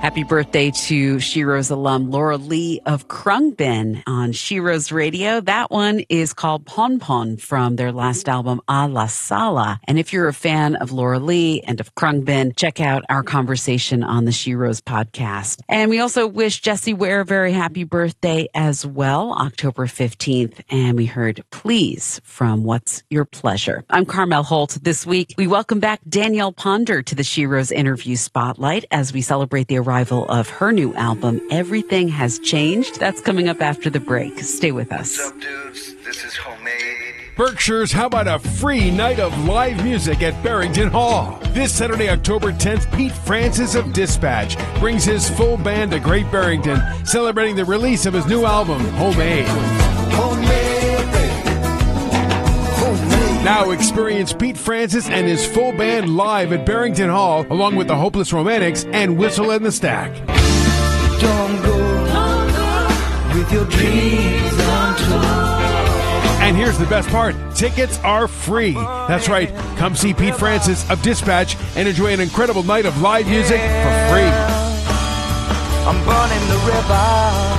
Happy birthday to Shiro's alum, Laura Lee of Krungbin on Shiro's radio. That one is called Pon Pon from their last album, A La Sala. And if you're a fan of Laura Lee and of Krungbin, check out our conversation on the Shiro's podcast. And we also wish Jessie Ware a very happy birthday as well, October 15th. And we heard Please from What's Your Pleasure. I'm Carmel Holt. This week, we welcome back Danielle Ponder to the Shiro's interview spotlight as we celebrate the arrival of her new album, Everything Has Changed. That's coming up after the break. Stay with us. What's up, dudes? This is Homemade. Berkshire's, how about a free night of live music at Barrington Hall? This Saturday, October 10th, Pete Francis of Dispatch brings his full band to Great Barrington, celebrating the release of his new album, Homemade. Now experience Pete Francis and his full band live at Barrington Hall, along with the Hopeless Romantics and Whistle and the Stack. Don't go with your dreams on tour. And here's the best part. Tickets are free. That's right. Come see Pete Francis of Dispatch and enjoy an incredible night of live music for free. I'm burning the river.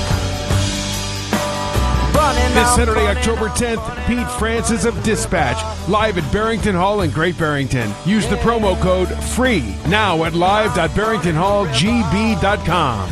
This Saturday, October 10th, Pete Francis of Dispatch, live at Barrington Hall in Great Barrington. Use the promo code FREE now at live.barringtonhallgb.com.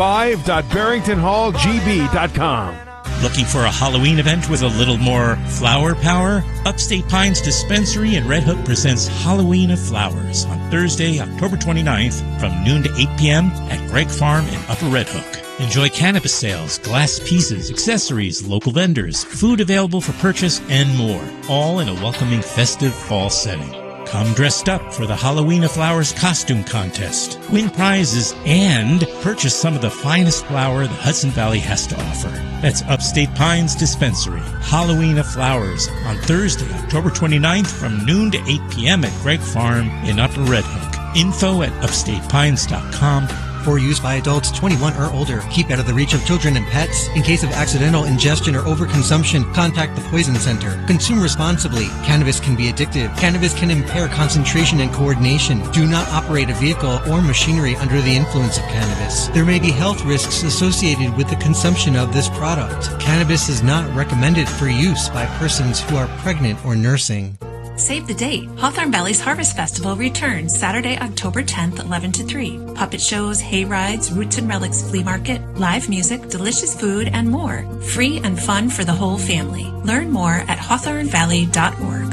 live.barringtonhallgb.com. Looking for a Halloween event with a little more flower power? Upstate Pines Dispensary in Red Hook presents Halloween of Flowers on Thursday, October 29th from noon to 8 p.m. at Gregg Farm in Upper Red Hook. Enjoy cannabis sales, glass pieces, accessories, local vendors, food available for purchase, and more, all in a welcoming festive fall setting. Come dressed up for the Halloween of Flowers costume contest, win prizes, and purchase some of the finest flour the Hudson Valley has to offer. That's Upstate Pines Dispensary, Halloween of Flowers on Thursday, October 29th from noon to 8 p.m. at Gregg Farm in Upper Red Hook. Info at upstatepines.com. For use by adults 21 or older. Keep out of the reach of children and pets. In case of accidental ingestion or overconsumption, contact the Poison Center. Consume responsibly. Cannabis can be addictive. Cannabis can impair concentration and coordination. Do not operate a vehicle or machinery under the influence of cannabis. There may be health risks associated with the consumption of this product. Cannabis is not recommended for use by persons who are pregnant or nursing. Save the date. Hawthorne Valley's Harvest Festival returns Saturday, October 10th, 11 to 3. Puppet shows, hay rides, roots and relics flea market, live music, delicious food, and more. Free and fun for the whole family. Learn more at hawthornevalley.org.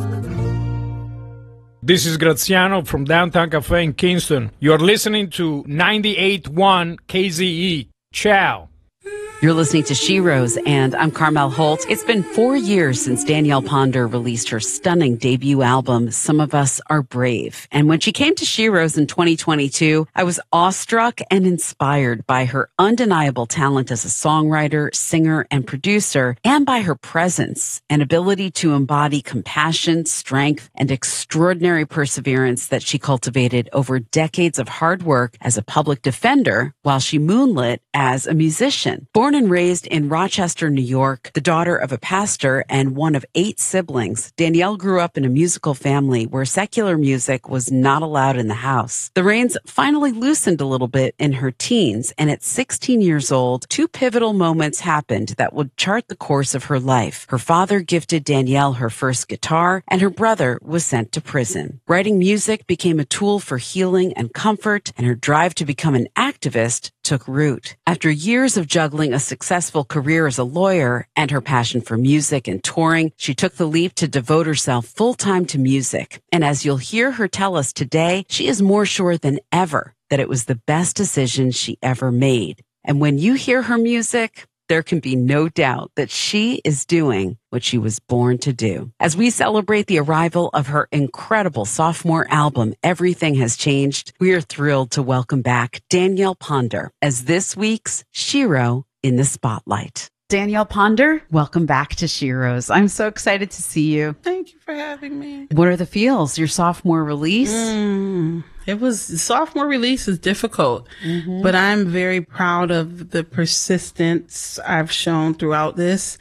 This is Graziano from Downtown Cafe in Kingston. You're listening to 98.1 KZE. Ciao. You're listening to Shiro's, and I'm Carmel Holt. It's been 4 years since Danielle Ponder released her stunning debut album, Some of Us Are Brave. And when she came to Shiro's in 2022, I was awestruck and inspired by her undeniable talent as a songwriter, singer, and producer, and by her presence and ability to embody compassion, strength, and extraordinary perseverance that she cultivated over decades of hard work as a public defender while she moonlit as a musician. Born and raised in Rochester, New York, the daughter of a pastor and one of 8 siblings, Danielle grew up in a musical family where secular music was not allowed in the house. The reins finally loosened a little bit in her teens, and at 16 years old, 2 pivotal moments happened that would chart the course of her life. Her father gifted Danielle her first guitar, and her brother was sent to prison. Writing music became a tool for healing and comfort, and her drive to become an activist took root. After years of juggling a successful career as a lawyer and her passion for music and touring, she took the leap to devote herself full-time to music. And as you'll hear her tell us today, she is more sure than ever that it was the best decision she ever made. And when you hear her music, there can be no doubt that she is doing what she was born to do. As we celebrate the arrival of her incredible sophomore album, Everything Has Changed, we are thrilled to welcome back Danielle Ponder as this week's Shiro in the Spotlight. Danielle Ponder, welcome back to Shiro's. I'm so excited to see you. Thank you for having me. What are the feels? Your sophomore release? Sophomore release is difficult, but I'm very proud of the persistence I've shown throughout this.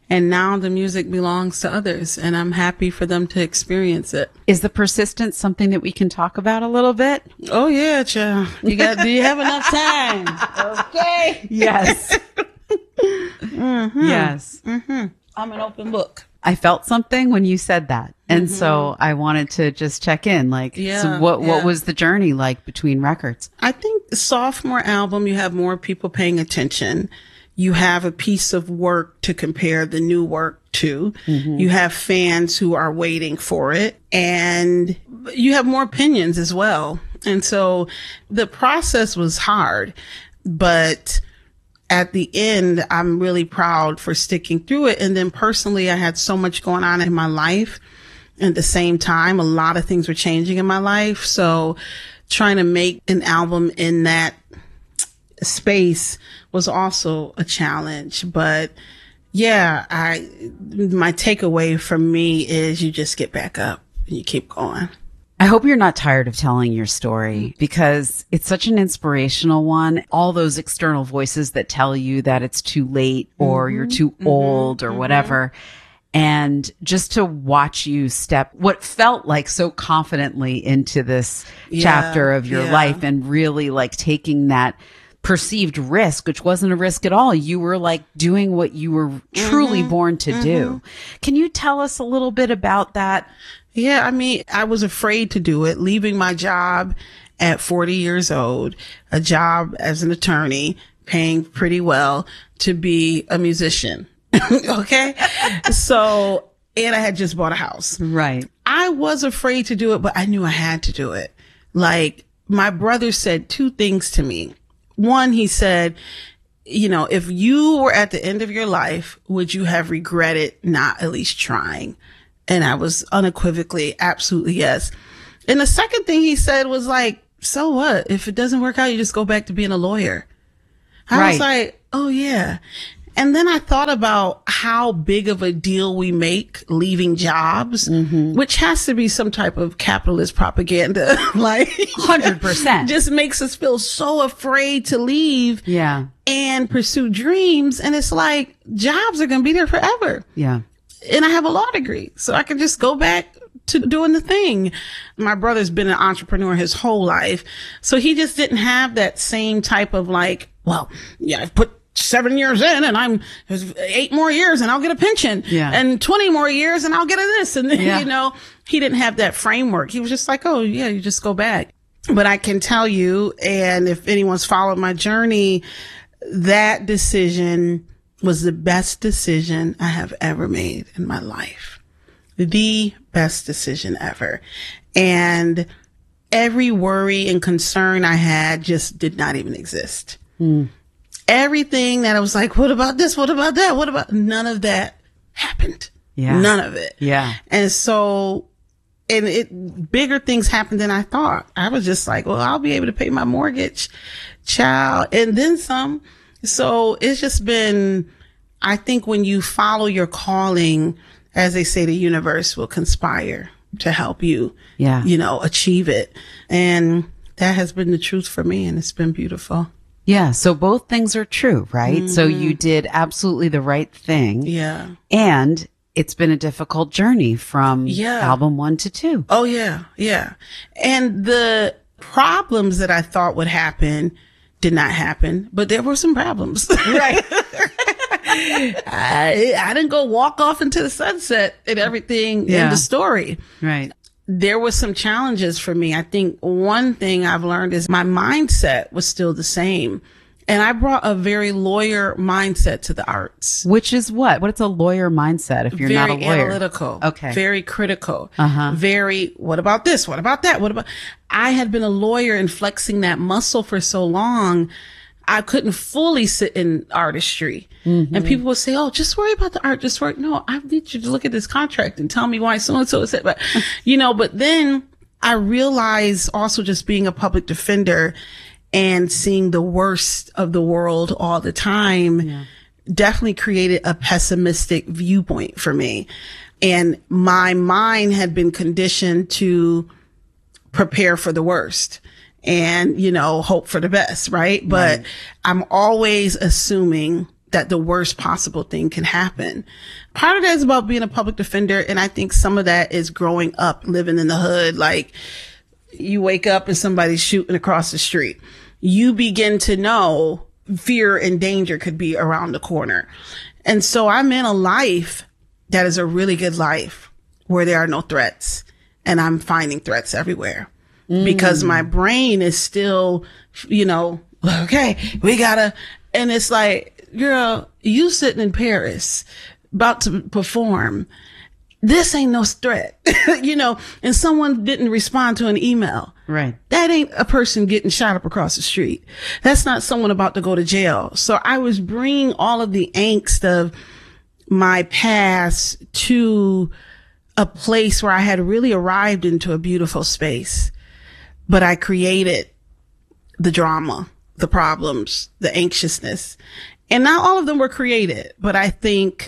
And now the music belongs to others, and I'm happy for them to experience it. Is the persistence something that we can talk about a little bit? Oh yeah, child. Do you have enough time? Okay. Yes. Yes. I'm an open book. I felt something when you said that. And so I wanted to just check in. So what was the journey like between records? I think the sophomore album, you have more people paying attention. You have a piece of work to compare the new work to. You have fans who are waiting for it, and you have more opinions as well. And so the process was hard, but at the end, I'm really proud for sticking through it. And then personally, I had so much going on in my life. At the same time, a lot of things were changing in my life. So trying to make an album in that space was also a challenge. But yeah, my takeaway from me is you just get back up and you keep going. I hope you're not tired of telling your story because it's such an inspirational one. All those external voices that tell you that it's too late or you're too old or whatever. And just to watch you step what felt like so confidently into this chapter of your life and really like taking that perceived risk, which wasn't a risk at all. You were like doing what you were truly born to do. Can you tell us a little bit about that? Yeah, I mean, I was afraid to do it, leaving my job at 40 years old, a job as an attorney, paying pretty well to be a musician. Okay. So, and I had just bought a house. Right. I was afraid to do it, but I knew I had to do it. Like my brother said two things to me. One, he said, you know, if you were at the end of your life, would you have regretted not at least trying? And I was unequivocally, absolutely yes. And the second thing he said was like, so what? If it doesn't work out, you just go back to being a lawyer. I was like, oh yeah. And then I thought about how big of a deal we make leaving jobs, which has to be some type of capitalist propaganda. Like 100% just makes us feel so afraid to leave and pursue dreams. And it's like jobs are going to be there forever. Yeah. And I have a law degree, so I can just go back to doing the thing. My brother's been an entrepreneur his whole life. So he just didn't have that same type of like, well, yeah, I've put 7 years in and there's 8 more years and I'll get a pension and 20 more years and I'll get a this. And then, you know, he didn't have that framework. He was just like, oh yeah, you just go back. But I can tell you, and if anyone's followed my journey, that decision was the best decision I have ever made in my life. The best decision ever. And every worry and concern I had just did not even exist. Everything that I was like, what about this? What about that? What about none of that happened. Yeah. None of it. Yeah. And so, bigger things happened than I thought. I was just like, well, I'll be able to pay my mortgage, child, and then some. So it's just been, I think when you follow your calling, as they say, the universe will conspire to help you, you know, achieve it. And that has been the truth for me. And it's been beautiful. Yeah. So both things are true, right? So you did absolutely the right thing. Yeah. And it's been a difficult journey from album 1 to 2. Oh, yeah. Yeah. And the problems that I thought would happen did not happen, but there were some problems. Right. I didn't go walk off into the sunset and everything in the story. Right. There were some challenges for me. I think one thing I've learned is my mindset was still the same. And I brought a very lawyer mindset to the arts. Which is what? What's a lawyer mindset if you're not a lawyer? Very analytical. Okay. Very critical. Very, what about this? What about that? What about, I had been a lawyer and flexing that muscle for so long, I couldn't fully sit in artistry. And people would say, oh, just worry about the art. Just work. No, I need you to look at this contract and tell me why so-and-so said, but, you know, but then I realized also just being a public defender and seeing the worst of the world all the time definitely created a pessimistic viewpoint for me. And my mind had been conditioned to prepare for the worst and, you know, hope for the best, right? But I'm always assuming that the worst possible thing can happen. Part of that is about being a public defender. And I think some of that is growing up, living in the hood. Like, you wake up and somebody's shooting across the street. You begin to know fear and danger could be around the corner. And so I'm in a life that is a really good life where there are no threats. And I'm finding threats everywhere because my brain is still, okay, we gotta, and it's like, girl, you sitting in Paris about to perform. This ain't no threat, and someone didn't respond to an email. Right. That ain't a person getting shot up across the street. That's not someone about to go to jail. So I was bringing all of the angst of my past to a place where I had really arrived into a beautiful space, but I created the drama, the problems, the anxiousness. And not all of them were created, but I think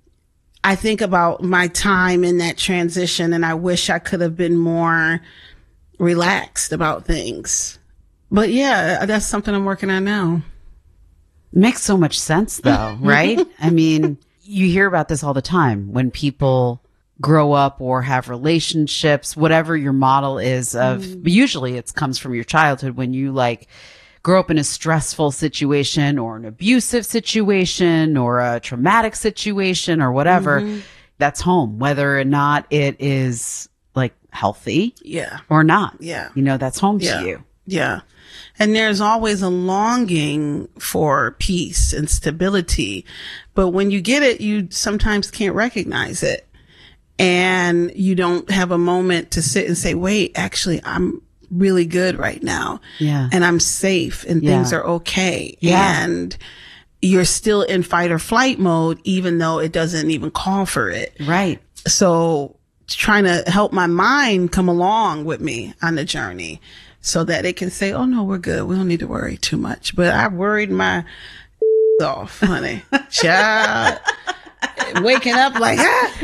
about my time in that transition, and I wish I could have been more relaxed about things. But yeah, that's something I'm working on now. Makes so much sense though, right? I mean, you hear about this all the time when people grow up or have relationships, whatever your model is of, usually it comes from your childhood when you grow up in a stressful situation or an abusive situation or a traumatic situation or whatever. That's home, whether or not it is healthy or not. Yeah. That's home to you. Yeah. And there's always a longing for peace and stability. But when you get it, you sometimes can't recognize it. And you don't have a moment to sit and say, wait, actually, I'm really good right now. Yeah. And I'm safe and things are okay. Yeah. And you're still in fight or flight mode, even though it doesn't even call for it. Right. So trying to help my mind come along with me on the journey so that it can say, oh no, we're good. We don't need to worry too much. But I worried my off, honey. Child. Waking up like,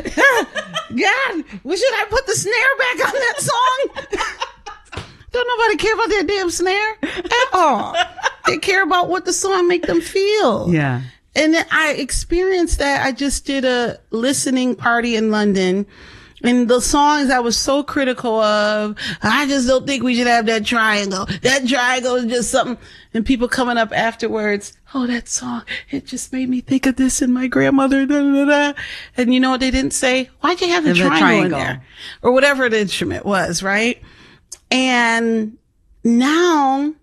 God, should I put the snare back on that song? Don't nobody care about that damn snare at all. They care about what the song make them feel. Yeah. And then I experienced that. I just did a listening party in London, and the songs I was so critical of, I just don't think we should have that triangle. That triangle is just something. And people coming up afterwards, oh, that song, it just made me think of this and my grandmother, da, da, da. And you know what they didn't say? Why'd you have the triangle in there? Or whatever the instrument was, right? And now,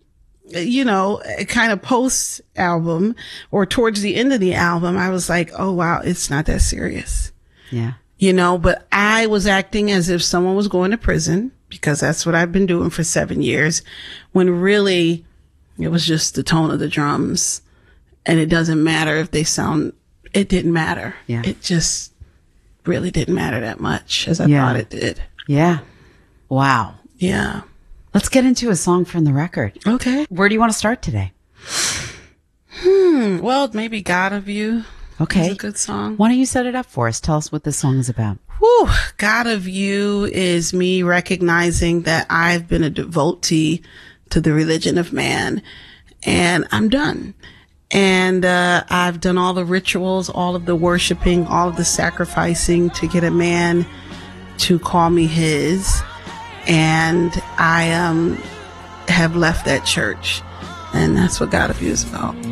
kind of post album or towards the end of the album, I was like, oh wow, it's not that serious. Yeah. But I was acting as if someone was going to prison because that's what I've been doing for 7 years, when really it was just the tone of the drums, and it doesn't matter if they sound, it didn't matter. Yeah. It just really didn't matter that much as I thought it did. Yeah. Wow. Yeah. Let's get into a song from the record. Okay. Where do you want to start today? Well, maybe God of You. Okay. It's a good song. Why don't you set it up for us? Tell us what this song is about. Whew. God of You is me recognizing that I've been a devotee to the religion of man, and I'm done. And I've done all the rituals, all of the worshiping, all of the sacrificing to get a man to call me his. And I have left that church. And that's what God of You is about.